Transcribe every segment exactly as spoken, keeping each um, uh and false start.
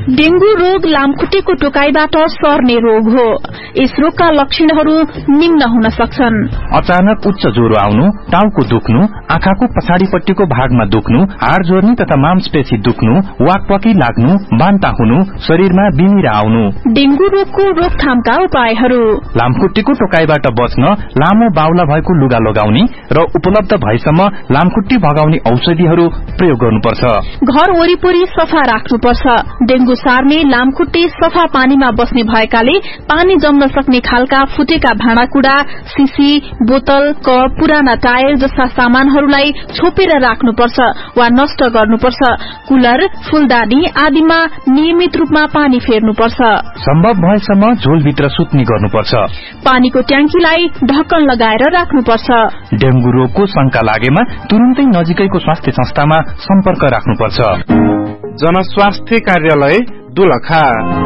Dengue रोग लामखुट्टेको टोकाइबाट सर्ने रोग हो। यस रोगका लक्षणहरू निम्न हुन सक्छन्। अचानक उच्च ज्वरो आउनु, टाउको दुख्नु, आँखाको पछाडिपट्टिको भागमा दुख्नु, हाड जोर्नी तथा मांसपेशी दुख्नु, वाकवाकी लाग्नु, बान्ता हुनु, शरीरमा बिमिरा आउनु। डेंगू रोगको रोकथामका उपायहरू: लामखुट्टेको टोकाइबाट बच्न लामो बाहुला भएको लुगा लगाउने र उपलब्ध भएसम्म लामखुट्टे भगाउने औषधिहरू प्रयोग गर्नुपर्छ। घर वरिपरि सफा राख्नुपर्छ। डेंगू सार्ने लामखुट्टे सफा पानीमा बस्ने भएकाले पानी जम्न सक्ने खालका फुटेका भाँडाकुड़ा, सिसी, बोतल, कप, पुराना टायर जस्ता सामानहरूलाई छोपेर राख्नुपर्छ वा नष्ट गर्नुपर्छ। कुलर, फूलदानी आदिमा नियमित रूपमा पानी फेर्नुपर्छ। सम्भव भएसम्म झोलभित्र सुत्ने गर्नुपर्छ। पानीको ट्याङ्कीलाई ढक्कन लगाएर राख्नुपर्छ। डेंगू रोगको शंका लागेमा तुरुन्तै नजिकैको स्वास्थ्य संस्थामा सम्पर्क राख्नुपर्छ। जनस्वास्थ्य कार्यालय दोलखा।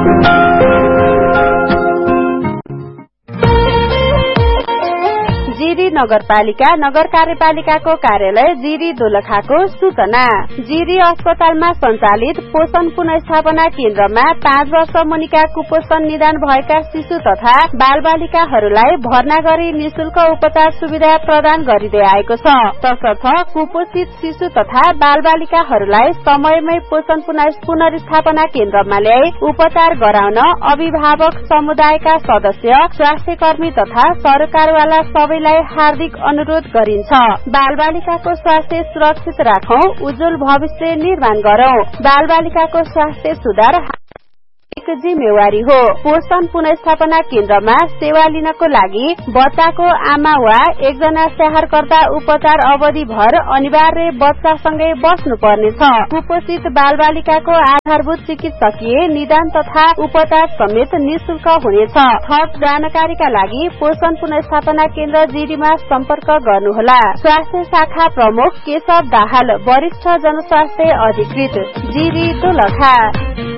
जिरी नगरपालिका नगर कार्यपालिकाको कार्यालय जिरी दोलखाको सूचना। जिरी अस्पतालमा सञ्चालित पोषण पुनर्स्थापना केन्द्रमा पाँच वर्ष मुनिका कुपोषण निदान भएका शिशु तथा बाल बालिकाहरूलाई भर्ना गरी निशुल्क उपचार सुविधा प्रदान गरिँदै आएको छ। तसर्थ कुपोषित शिशु तथा बाल बालिकाहरूलाई समयमै पोषण पुनर्स्थापना केन्द्रमा ल्याई उपचार गराउन अभिभावक, समुदायका सदस्य, स्वास्थ्य कर्मी तथा सरकारवाला सबैलाई हार्दिक अनुरोध गरिन्छ। बाल बालिकाको स्वास्थ्य सुरक्षित राखौं, उज्जवल भविष्य निर्माण गरौं। बाल बालिकाको स्वास्थ्य सुधार एक जिम्मेवारी हो। पोषण पुनर्स्थापना केन्द्रमा सेवा लिनको लागि बच्चाको आमा वा एकजना स्याहारकर्ता उपचार अवधि भर अनिवार्य बच्चासँगै बस्नु पर्नेछ। कुपोषित बाल बालिकाको आधारभूत चिकित्सकीय निदान तथा उपचार समेत निशुल्क हुनेछ। थप जानकारीका लागि पोषण पुनर्स्थापना केन्द्र जिरीमा सम्पर्क गर्नुहोला। स्वास्थ्य शाखा प्रमुख केशव दाहाल, वरिष्ठ जनस्वास्थ्य अधिकृत, जिरी दोलखा।